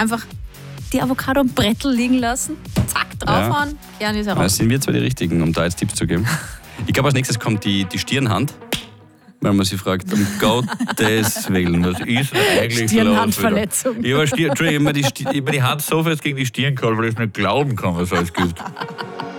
Einfach die Avocado am Brettel liegen lassen, zack, draufhauen, Kern ist heraus. Das sind wir zwar die Richtigen, um da jetzt Tipps zu geben. Ich glaube, als nächstes kommt die Stirnhand. Weil man sich fragt, um Gottes Willen, was ist eigentlich Stirnhandverletzung. Ich habe die Hand so fest gegen die Stirn gehabt, weil ich nicht glauben kann, was es alles gibt.